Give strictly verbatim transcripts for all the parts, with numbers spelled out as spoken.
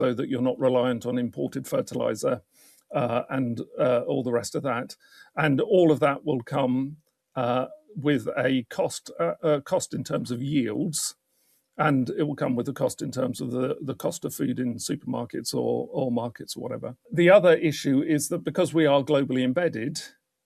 so that you're not reliant on imported fertilizer uh, and uh, all the rest of that. And all of that will come uh, with a cost, uh, uh, cost in terms of yields, and it will come with a cost in terms of the, the cost of food in supermarkets or, or markets or whatever. The other issue is that because we are globally embedded,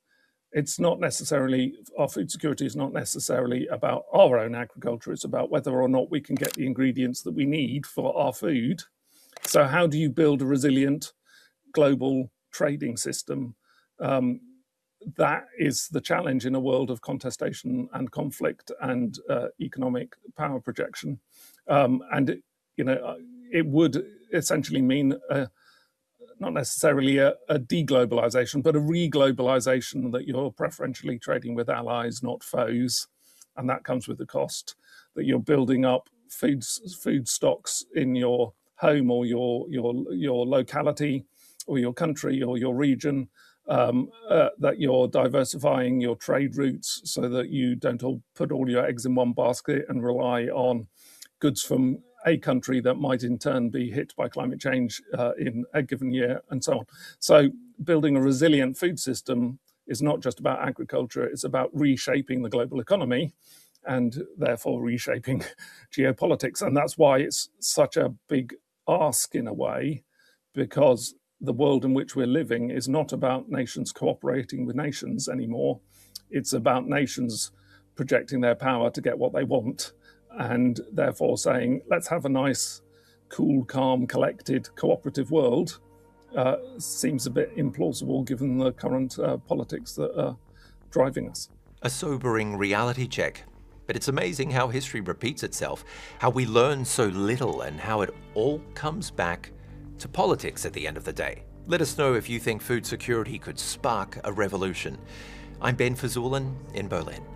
it's not necessarily, our food security is not necessarily about our own agriculture, it's about whether or not we can get the ingredients that we need for our food. So how do you build a resilient global trading system? Um, that is the challenge in a world of contestation and conflict and uh, economic power projection. Um, and, it, you know, it would essentially mean a, not necessarily a, a deglobalization, but a reglobalization, that you're preferentially trading with allies, not foes. And that comes with the cost, that you're building up food, food stocks in your home or your, your, your locality or your country or your region, um, uh, that you're diversifying your trade routes so that you don't all put all your eggs in one basket and rely on goods from a country that might in turn be hit by climate change uh, in a given year, and so on. So building a resilient food system is not just about agriculture, it's about reshaping the global economy and therefore reshaping geopolitics. And that's why it's such a big ask in a way, because the world in which we're living is not about nations cooperating with nations anymore. It's about nations projecting their power to get what they want, and therefore saying, let's have a nice, cool, calm, collected, cooperative world. Uh, seems a bit implausible given the current uh, politics that are driving us. A sobering reality check. But it's amazing how history repeats itself, how we learn so little, and how it all comes back to politics at the end of the day. Let us know if you think food security could spark a revolution. I'm Ben Fazulin in Berlin.